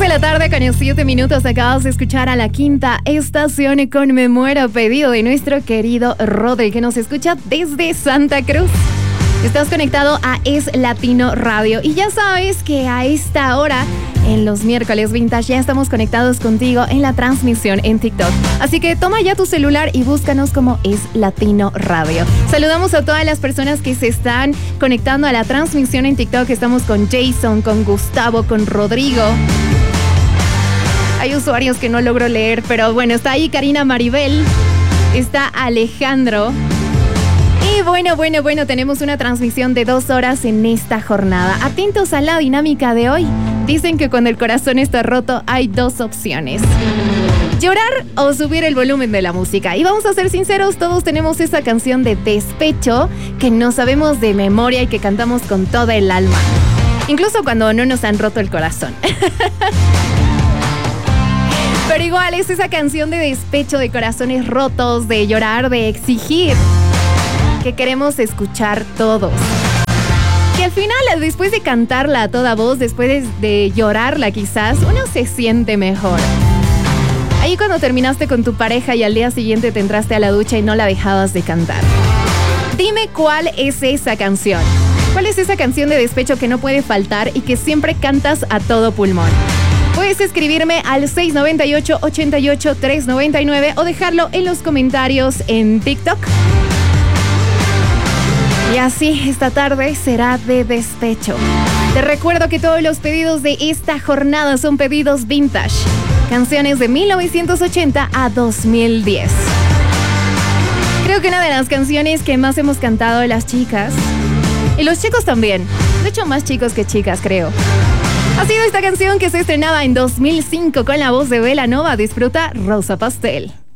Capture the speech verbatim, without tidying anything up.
la tarde con siete minutos acabas de escuchar a la quinta estación y con Me Muero, pedido de nuestro querido Rodri, que nos escucha desde Santa Cruz. Estás conectado a Es Latino Radio y ya sabes que a esta hora, en los miércoles vintage, ya estamos conectados contigo en la transmisión en TikTok. Así que toma ya tu celular y búscanos como Es Latino Radio. Saludamos a todas las personas que se están conectando a la transmisión en TikTok. Estamos con Jason, con Gustavo, con Rodrigo. Hay usuarios que no logro leer, pero bueno, está ahí Karina Maribel, está Alejandro. Y bueno, bueno, bueno, tenemos una transmisión de dos horas en esta jornada. Atentos a la dinámica de hoy. Dicen que cuando el corazón está roto hay dos opciones: llorar o subir el volumen de la música. Y vamos a ser sinceros, todos tenemos esa canción de despecho que no sabemos de memoria y que cantamos con toda el alma. Incluso cuando no nos han roto el corazón. Pero igual es esa canción de despecho, de corazones rotos, de llorar, de exigir, que queremos escuchar todos. Que al final, después de cantarla a toda voz, después de, de llorarla quizás, uno se siente mejor. Ahí cuando terminaste con tu pareja y al día siguiente te entraste a la ducha y no la dejabas de cantar. Dime cuál es esa canción. ¿Cuál es esa canción de despecho que no puede faltar y que siempre cantas a todo pulmón? Puedes escribirme al seis nueve ocho, ocho ocho, tres nueve nueve o dejarlo en los comentarios en TikTok. Y así, esta tarde será de despecho. Te recuerdo que todos los pedidos de esta jornada son pedidos vintage. Canciones de mil novecientos ochenta a dos mil diez. Creo que una de las canciones que más hemos cantado las chicas, y los chicos también, de hecho más chicos que chicas creo, ha sido esta canción que se estrenaba en dos mil cinco con la voz de Belanova. Disfruta Rosa Pastel.